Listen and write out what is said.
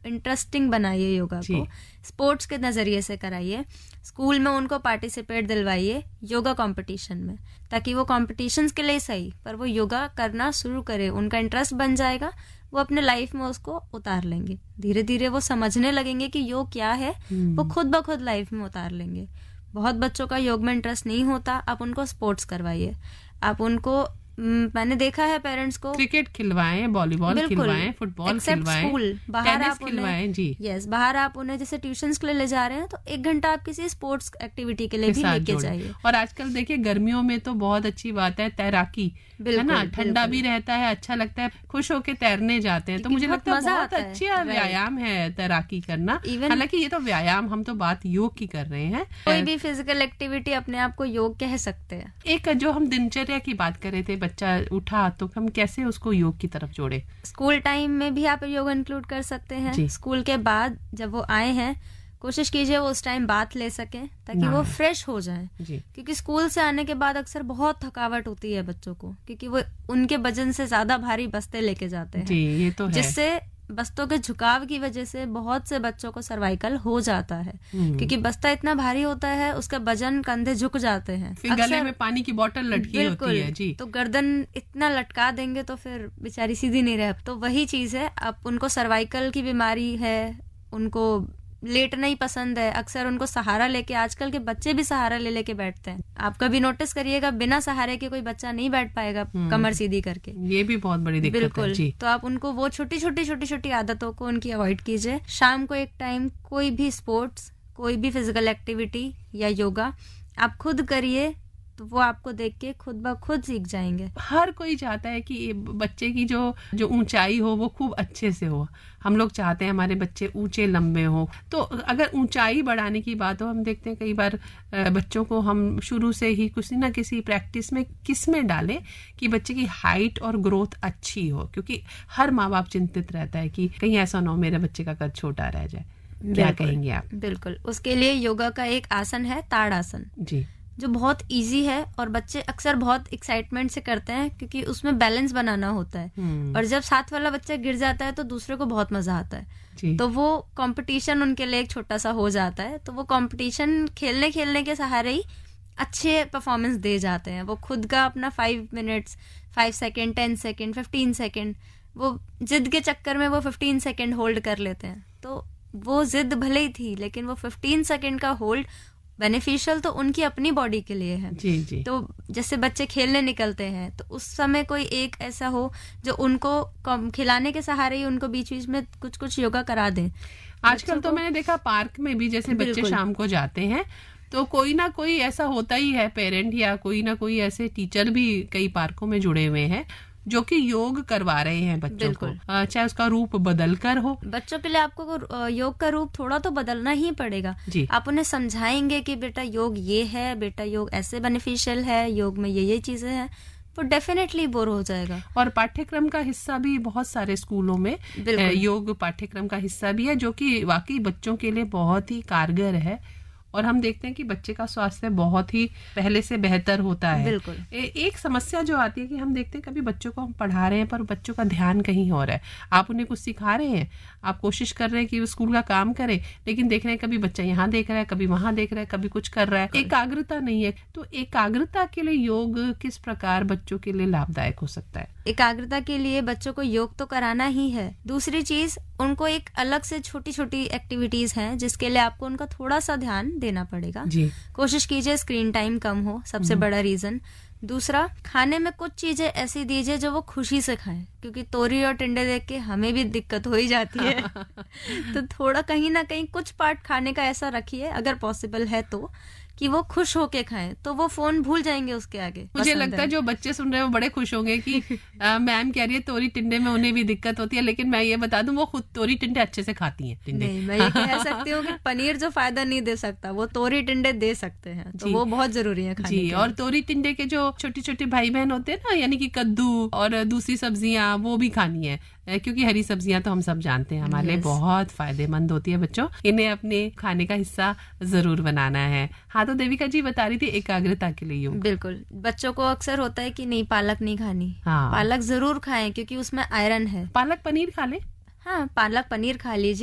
Interesting बनाइए योगा को, sports के नजरिए से कराइए, स्कूल में उनको पार्टिसिपेट दिलवाइए योगा कंपटीशन में, ताकि वो कॉम्पिटिशन्स के लिए सही पर वो योगा करना शुरू करे, उनका इंटरेस्ट बन जाएगा, वो अपने लाइफ में उसको उतार लेंगे, धीरे धीरे वो समझने लगेंगे कि योग क्या है, वो खुद ब खुद लाइफ में उतार लेंगे। बहुत बच्चों का योग में इंटरेस्ट नहीं होता, आप उनको स्पोर्ट्स करवाइए, आप उनको मैंने देखा है पेरेंट्स को क्रिकेट खिलवाएं, वॉलीबॉल खिलवाएं, फुटबॉल खिलवाएं, स्कूल बाहर आप खिलवाएं जी। यस, बाहर आप उन्हें जैसे ट्यूशंस के लिए ले जा रहे हैं तो 1 घंटा आप किसी स्पोर्ट्स एक्टिविटी के लिए भी लेके जाइए। और आजकल देखिए गर्मियों में तो बहुत अच्छी बात है तैराकी, है ना, ठंडा भी रहता है, अच्छा लगता है, खुश होके तैरने जाते हैं, तो मुझे लगता है बहुत अच्छा व्यायाम है तैराकी करना। हालांकि ये तो व्यायाम, हम तो बात योग की कर रहे हैं, कोई भी फिजिकल एक्टिविटी अपने आप को योग कह सकते हैं। एक जो हम दिनचर्या की बात कर रहे थे, बच्चा उठा तो हम कैसे उसको योग की तरफ जोड़े? स्कूल टाइम में भी आप योग इंक्लूड कर सकते हैं। स्कूल के बाद जब वो आए हैं, कोशिश कीजिए वो उस टाइम बात ले सकें ताकि वो फ्रेश हो जाएं, क्योंकि स्कूल से आने के बाद अक्सर बहुत थकावट होती है बच्चों को, क्योंकि वो उनके वजन से ज्यादा भारी बस्ते लेके जाते हैं जी, ये तो है। जिससे बस्तों के झुकाव की वजह से बहुत से बच्चों को सर्वाइकल हो जाता है, क्योंकि बस्ता इतना भारी होता है, उसका वजन, कंधे झुक जाते हैं, फिर गले में पानी की बोतल लटकी होती है जी, तो गर्दन इतना लटका देंगे तो फिर बेचारी सीधी नहीं रह। तो वही चीज है, अब उनको सर्वाइकल की बीमारी है, उनको लेटना ही पसंद है, अक्सर उनको सहारा लेके, आजकल के बच्चे भी सहारा ले लेके बैठते हैं, आप कभी नोटिस करिएगा बिना सहारे के कोई बच्चा नहीं बैठ पाएगा कमर सीधी करके, ये भी बहुत बड़ी दिक्कत है जी। तो आप उनको वो छोटी छोटी आदतों को उनकी अवॉइड कीजिए। शाम को एक टाइम कोई भी स्पोर्ट्स, कोई भी फिजिकल एक्टिविटी या योगा आप खुद करिए, तो वो आपको देख के खुद ब खुद सीख जाएंगे। हर कोई चाहता है कि बच्चे की जो ऊंचाई हो वो खूब अच्छे से हो, हम लोग चाहते हैं हमारे बच्चे ऊंचे लंबे हो, तो अगर ऊंचाई बढ़ाने की बात हो, हम देखते हैं कई बार बच्चों को हम शुरू से ही किसी ना किसी प्रैक्टिस में किसमें डालें कि बच्चे की हाइट और ग्रोथ अच्छी हो, क्योंकि हर माँ बाप चिंतित रहता है कि कहीं ऐसा ना हो मेरे बच्चे का कद छोटा रह जाए। क्या कहेंगे आप? बिल्कुल, उसके लिए योगा का एक आसन है ताड़ आसन जी, जो बहुत इजी है और बच्चे अक्सर बहुत एक्साइटमेंट से करते हैं, क्योंकि उसमें बैलेंस बनाना होता है, और जब साथ वाला बच्चा गिर जाता है तो दूसरे को बहुत मजा आता है, तो वो कंपटीशन उनके लिए एक छोटा सा हो जाता है, तो वो कंपटीशन खेलने खेलने के सहारे ही अच्छे परफॉर्मेंस दे जाते हैं। वो खुद का अपना 5 मिनट्स, 5 सेकेंड, 10 सेकेंड, 15 सेकेंड, वो जिद के चक्कर में वो 15 सेकेंड होल्ड कर लेते हैं, तो वो जिद भले ही थी लेकिन वो 15 सेकेंड का होल्ड बेनिफिशियल तो उनकी अपनी बॉडी के लिए है जी। तो जैसे बच्चे खेलने निकलते हैं तो उस समय कोई एक ऐसा हो जो उनको खिलाने के सहारे ही उनको बीच बीच में कुछ कुछ योगा करा दें। आजकल तो मैंने देखा पार्क में भी जैसे बच्चे शाम को जाते हैं तो कोई ना कोई ऐसा होता ही है, पेरेंट या कोई ना कोई ऐसे टीचर भी कई पार्कों में जुड़े हुए हैं जो कि योग करवा रहे हैं बच्चों को, चाहे उसका रूप बदल कर हो। बच्चों के लिए आपको योग का रूप थोड़ा तो बदलना ही पड़ेगा जी। आप उन्हें समझाएंगे कि बेटा योग ये है, बेटा योग ऐसे बेनिफिशियल है, योग में ये चीजें हैं, वो डेफिनेटली बोर हो जाएगा। और पाठ्यक्रम का हिस्सा भी बहुत सारे स्कूलों में योग पाठ्यक्रम का हिस्सा भी है, जो कि वाकई बच्चों के लिए बहुत ही कारगर है, और हम देखते हैं कि बच्चे का स्वास्थ्य बहुत ही पहले से बेहतर होता है। बिल्कुल। एक समस्या जो आती है कि हम देखते हैं कभी बच्चों को हम पढ़ा रहे हैं पर बच्चों का ध्यान कहीं और है, आप उन्हें कुछ सिखा रहे हैं, आप कोशिश कर रहे हैं कि वो स्कूल का काम करे, लेकिन देख रहे हैं कभी बच्चा यहाँ देख रहा है, कभी वहां देख रहा है, कभी कुछ कर रहा है, एकाग्रता नहीं है। तो एकाग्रता के लिए योग किस प्रकार बच्चों के लिए लाभदायक हो सकता है? एकाग्रता के लिए बच्चों को योग तो कराना ही है। दूसरी चीज, उनको एक अलग से छोटी छोटी एक्टिविटीज हैं जिसके लिए आपको उनका थोड़ा सा ध्यान देना पड़ेगा जी। कोशिश कीजिए स्क्रीन टाइम कम हो, सबसे बड़ा रीजन। दूसरा, खाने में कुछ चीजें ऐसी दीजिए जो वो खुशी से खाएं, क्योंकि तोरी और टिंडे देख के हमें भी दिक्कत हो ही जाती है तो थोड़ा कहीं ना कहीं कुछ पार्ट खाने का ऐसा रखिए अगर पॉसिबल है तो, कि वो खुश होके खाएं, तो वो फोन भूल जाएंगे उसके आगे। मुझे लगता है जो बच्चे सुन रहे हैं वो बड़े खुश होंगे कि मैम कह रही है तोरी टिंडे में उन्हें भी दिक्कत होती है, लेकिन मैं ये बता दूं वो खुद तोरी टिंडे अच्छे से खाती हैं। नहीं, मैं ये कह सकती हूँ कि पनीर जो फायदा नहीं दे सकता वो तोरी टिंडे दे सकते हैं, तो वो बहुत जरूरी है खाने जी। और तोरी टिंडे के जो छोटे छोटे भाई बहन होते हैं ना, यानी कि कद्दू और दूसरी सब्जियां, वो भी खानी है, क्योंकि हरी सब्जियां तो हम सब जानते हैं हमारे लिए बहुत फायदेमंद होती है। बच्चों, इन्हें अपने खाने का हिस्सा जरूर बनाना है। हाँ, तो देविका जी बता रही थी एकाग्रता के लिए योग। बिल्कुल, बच्चों को अक्सर होता है कि नहीं पालक नहीं खानी। हाँ। पालक जरूर खाएं क्योंकि उसमें आयरन है। पालक पनीर खा ले। हाँ, पालक पनीर खा लीजिए।